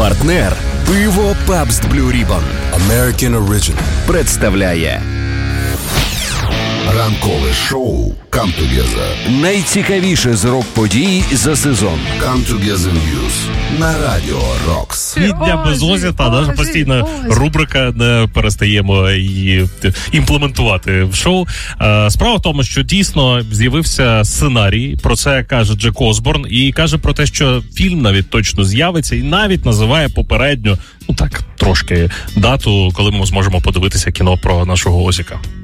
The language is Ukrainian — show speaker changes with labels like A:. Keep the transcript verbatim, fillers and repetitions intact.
A: Партнер пиво Pabst Blue Ribbon
B: American Original
A: представляє
B: ранкове шоу Come Together.
A: Найцікавіше з рок-подій за сезон.
B: Come Together News на Радіо Рокс.
C: Від дня без Озі, та наша постійна рубрика, не перестаємо її імплементувати в шоу. Справа в тому, що дійсно з'явився сценарій, про це каже Джек Осборн, і каже про те, що фільм навіть точно з'явиться, і навіть називає попередню, ну так, трошки дату, коли ми зможемо подивитися кіно про нашого Озіка.